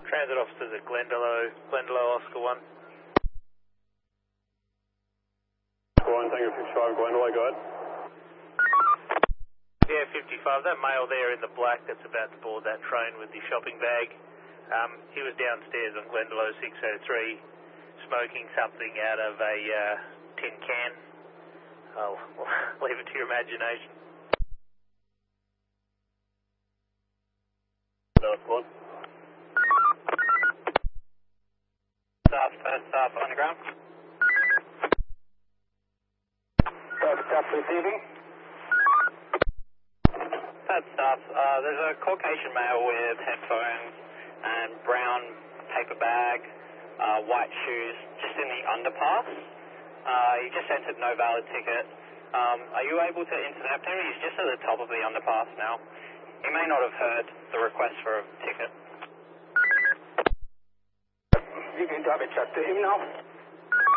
Transit officers at Glendalough Oscar 1. Go on, Tango 55, Glendalough, go ahead. Yeah, 55, that male there in the black that's about to board that train with the shopping bag, he was downstairs on Glendalough 603 smoking something out of a tin can. I'll leave it to your imagination. Staff underground. Staff receiving. Staff, there's a Caucasian male with headphones and brown paper bag, white shoes, just in the underpass. He just entered no valid ticket. Are you able to intercept him? He's just at the top of the underpass now. He may not have heard the request for a ticket. You can drive a chat to him now.